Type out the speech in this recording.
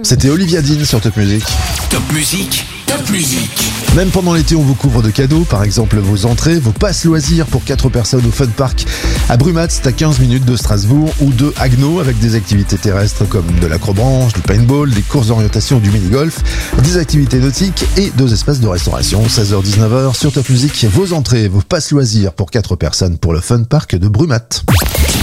C'était Olivia Dean sur Top Music. Top Music, Top Music. Même pendant l'été, on vous couvre de cadeaux, par exemple vos entrées, vos passes loisirs pour 4 personnes au Fun Park à Brumat, c'est à 15 minutes de Strasbourg, ou de Haguenau, avec des activités terrestres comme de l'acrobranche, du paintball, des courses d'orientation, du mini-golf, des activités nautiques et 2 espaces de restauration. 16h-19h sur Top Music, vos entrées, vos passes loisirs pour 4 personnes pour le Fun Park de Brumat.